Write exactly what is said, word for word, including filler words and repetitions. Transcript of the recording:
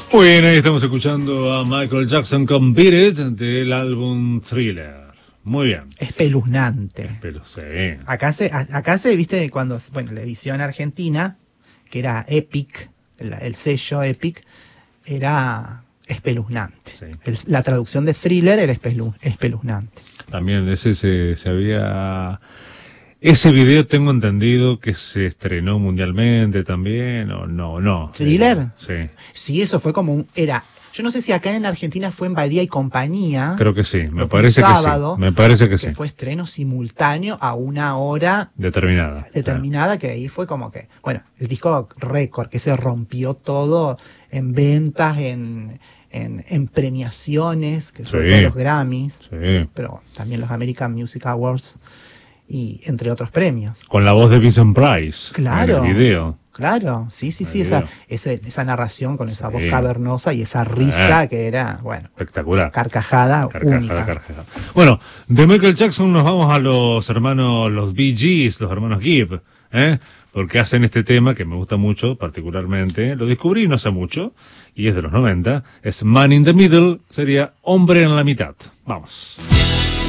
Muy bien, ahí estamos escuchando a Michael Jackson con Beat It del álbum Thriller. Muy bien. Espeluznante. Pero sí. Acá se, acá se viste cuando, bueno, la edición argentina, que era Epic, el, el sello Epic, era espeluznante. Sí. El, la traducción de Thriller era espelu, espeluznante. También ese se, se había... Ese video tengo entendido que se estrenó mundialmente también, o no, no. ¿Thriller? Sí. Sí, eso fue como un... Era... Yo no sé si acá en Argentina fue en Badía y Compañía. Creo que sí, me un parece sábado, que sí. Me parece que, que sí. Fue estreno simultáneo a una hora determinada. Determinada, que ahí fue como que, bueno, el disco récord, que se rompió todo en ventas, en, en, en premiaciones, que son sí. los Grammys, sí. pero también los American Music Awards, y entre otros premios. Con la voz de Vincent Price. Claro. En el video. Claro, sí, sí, sí, esa, esa, esa narración con esa sí. voz cavernosa y esa risa eh. que era, bueno, espectacular. Carcajada, carcajada, única. Carcajada. Bueno, de Michael Jackson nos vamos a los hermanos, los Bee Gees, los hermanos Gibb, ¿eh? Porque hacen este tema que me gusta mucho, particularmente. Lo descubrí no hace mucho, y es de los noventa. Es Man in the Middle, sería Hombre en la Mitad. Vamos.